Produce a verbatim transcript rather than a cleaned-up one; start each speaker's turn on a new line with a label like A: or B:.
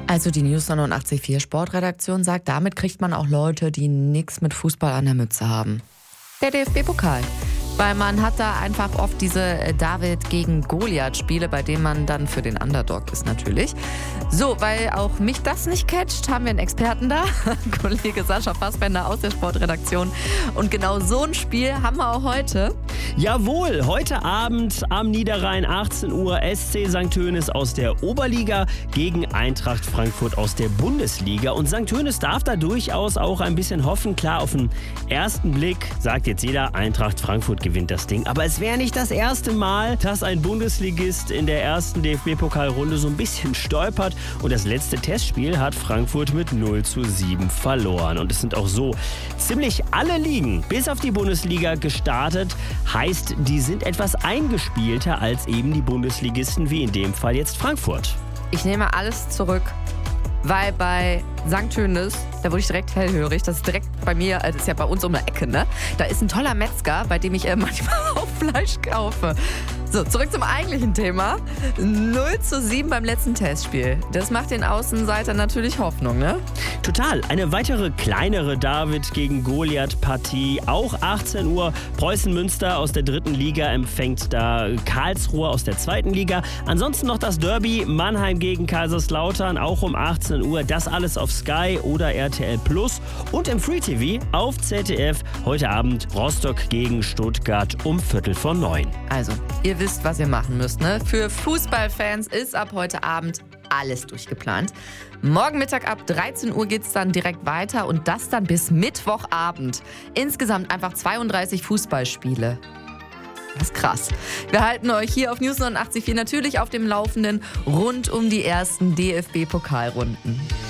A: Also die News neunundachtzig Komma vier Sportredaktion sagt, damit kriegt man auch Leute, die nichts mit Fußball an der Mütze haben. Der D F B-Pokal. Weil man hat da einfach oft diese David gegen Goliath-Spiele, bei denen man dann für den Underdog ist natürlich. So, weil auch mich das nicht catcht, haben wir einen Experten da, Kollege Sascha Fassbender aus der Sportredaktion. Und genau so ein Spiel haben wir auch heute.
B: Jawohl, heute Abend am Niederrhein, achtzehn Uhr, S C Sankt Tönis aus der Oberliga gegen Eintracht Frankfurt aus der Bundesliga. Und Sankt Tönis darf da durchaus auch ein bisschen hoffen. Klar, auf den ersten Blick sagt jetzt jeder, Eintracht Frankfurt gewinnt das Ding. Aber es wäre nicht das erste Mal, dass ein Bundesligist in der ersten D F B-Pokalrunde so ein bisschen stolpert. Und das letzte Testspiel hat Frankfurt mit null zu sieben verloren. Und es sind auch so ziemlich alle Ligen, bis auf die Bundesliga, gestartet. Heißt, die sind etwas eingespielter als eben die Bundesligisten, wie in dem Fall jetzt Frankfurt.
A: Ich nehme alles zurück, weil bei Sankt Tönis, da wurde ich direkt hellhörig. Das ist direkt bei mir, das ist ja bei uns um die Ecke, ne? Da ist ein toller Metzger, bei dem ich äh, manchmal auch Fleisch kaufe. So, zurück zum eigentlichen Thema. null zu sieben beim letzten Testspiel. Das macht den Außenseitern natürlich Hoffnung, ne?
B: Total. Eine weitere kleinere David gegen Goliath-Partie. Auch achtzehn Uhr. Preußen Münster aus der dritten Liga empfängt da Karlsruhe aus der zweiten Liga. Ansonsten noch das Derby Mannheim gegen Kaiserslautern, auch um achtzehn Uhr. Das alles auf Sky oder R T L Plus. Und im Free T V auf Z D F heute Abend Rostock gegen Stuttgart um Viertel vor neun.
A: Also, ihr wisst, was ihr machen müsst, ne? Für Fußballfans ist ab heute Abend alles durchgeplant. Morgen Mittag ab dreizehn Uhr geht es dann direkt weiter und das dann bis Mittwochabend. Insgesamt einfach zweiunddreißig Fußballspiele. Das ist krass. Wir halten euch hier auf News neunundachtzig Komma vier natürlich auf dem Laufenden rund um die ersten D F B-Pokalrunden.